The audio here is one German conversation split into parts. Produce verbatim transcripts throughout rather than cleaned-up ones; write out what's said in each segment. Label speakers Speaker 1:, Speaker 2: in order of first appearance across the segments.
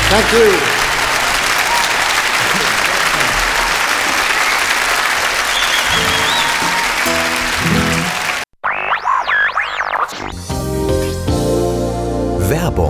Speaker 1: Thank you.
Speaker 2: Werbung.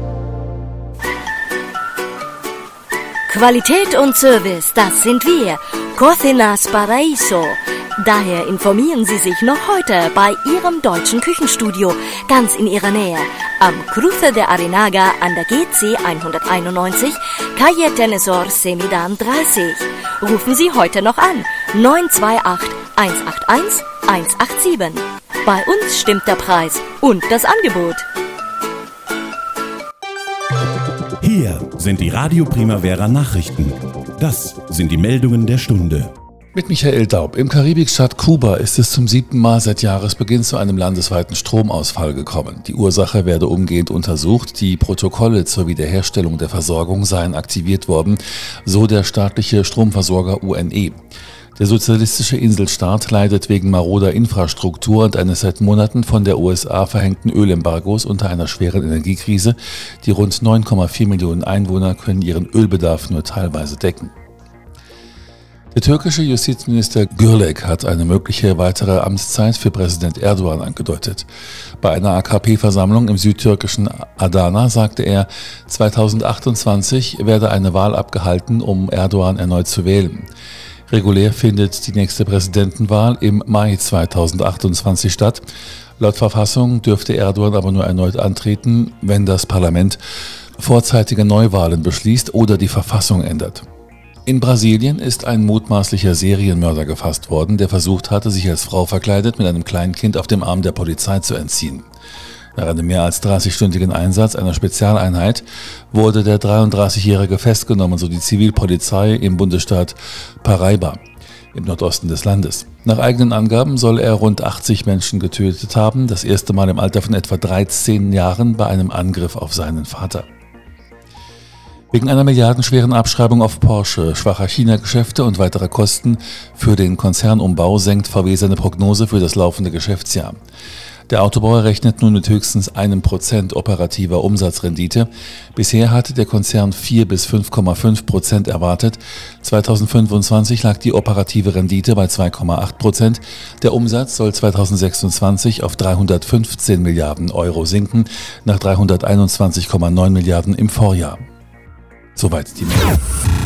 Speaker 3: Qualität und Service, das sind wir. Cocinas Paraíso. Daher informieren Sie sich noch heute bei Ihrem deutschen Küchenstudio, ganz in Ihrer Nähe, am Cruce de Arenaga an der G C hunderteinundneunzig, Calle Tenesor Semidan dreißig. Rufen Sie heute noch an, neun zwei acht, eins acht eins, eins acht sieben. Bei uns stimmt der Preis und das Angebot.
Speaker 4: Hier sind die Radio Primavera Nachrichten. Das sind die Meldungen der Stunde.
Speaker 5: Mit Michael Daub. Im Karibikstaat Kuba ist es zum siebten Mal seit Jahresbeginn zu einem landesweiten Stromausfall gekommen. Die Ursache werde umgehend untersucht. Die Protokolle zur Wiederherstellung der Versorgung seien aktiviert worden, so der staatliche Stromversorger U N E. Der sozialistische Inselstaat leidet wegen maroder Infrastruktur und eines seit Monaten von der U S A verhängten Ölembargos unter einer schweren Energiekrise. Die rund neun Komma vier Millionen Einwohner können ihren Ölbedarf nur teilweise decken. Der türkische Justizminister Gürlek hat eine mögliche weitere Amtszeit für Präsident Erdogan angedeutet. Bei einer A K P-Versammlung im südtürkischen Adana sagte er, zweitausendachtundzwanzig werde eine Wahl abgehalten, um Erdogan erneut zu wählen. Regulär findet die nächste Präsidentenwahl im Mai zweitausendachtundzwanzig statt. Laut Verfassung dürfte Erdogan aber nur erneut antreten, wenn das Parlament vorzeitige Neuwahlen beschließt oder die Verfassung ändert. In Brasilien ist ein mutmaßlicher Serienmörder gefasst worden, der versucht hatte, sich als Frau verkleidet mit einem kleinen Kind auf dem Arm der Polizei zu entziehen. Nach einem mehr als dreißigstündigen Einsatz einer Spezialeinheit wurde der dreiunddreißigjährige festgenommen, so die Zivilpolizei im Bundesstaat Paraíba im Nordosten des Landes. Nach eigenen Angaben soll er rund achtzig Menschen getötet haben, das erste Mal im Alter von etwa dreizehn Jahren bei einem Angriff auf seinen Vater. Wegen einer milliardenschweren Abschreibung auf Porsche, schwacher China-Geschäfte und weiterer Kosten für den Konzernumbau senkt V W seine Prognose für das laufende Geschäftsjahr. Der Autobauer rechnet nun mit höchstens einem Prozent operativer Umsatzrendite. Bisher hatte der Konzern vier bis fünf Komma fünf Prozent erwartet. zweitausendfünfundzwanzig lag die operative Rendite bei zwei Komma acht Prozent. Der Umsatz soll zweitausendsechsundzwanzig auf dreihundertfünfzehn Milliarden Euro sinken, nach dreihunderteinundzwanzig Komma neun Milliarden im Vorjahr. Soweit die Meldung.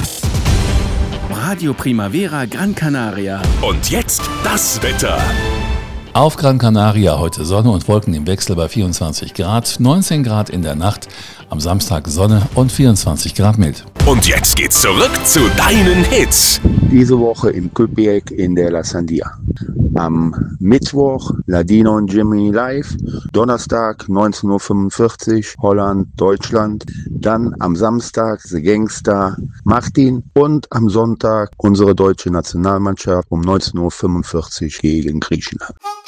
Speaker 2: Radio Primavera Gran Canaria. Und jetzt das Wetter.
Speaker 5: Auf Gran Canaria heute Sonne und Wolken im Wechsel bei vierundzwanzig Grad, neunzehn Grad in der Nacht, am Samstag Sonne und vierundzwanzig Grad mild.
Speaker 2: Und jetzt geht's zurück zu deinen Hits.
Speaker 6: Diese Woche im Kulpiek in der La Sandia. Am Mittwoch Ladino und Jimmy live, Donnerstag neunzehn Uhr fünfundvierzig Holland, Deutschland, dann am Samstag The Gangster Martin und am Sonntag unsere deutsche Nationalmannschaft um neunzehn Uhr fünfundvierzig gegen Griechenland.